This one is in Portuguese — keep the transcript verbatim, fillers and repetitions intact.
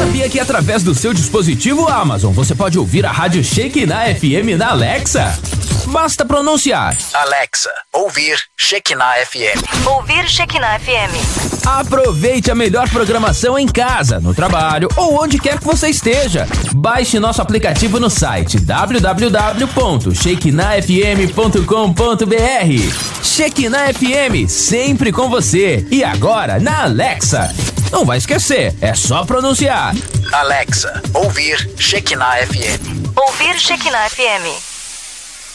Sabia que através do seu dispositivo Amazon você pode ouvir a Rádio Shekinah F M na Alexa? Basta pronunciar: Alexa, ouvir Shekinah F M. Ouvir Shekinah F M. Aproveite a melhor programação em casa, no trabalho ou onde quer que você esteja. Baixe nosso aplicativo no site w w w ponto shekinah f m ponto com ponto b r. Shekinah F M, sempre com você. E agora na Alexa. Não vai esquecer, é só pronunciar: Alexa, ouvir Shekinah F M. Ouvir Shekinah F M.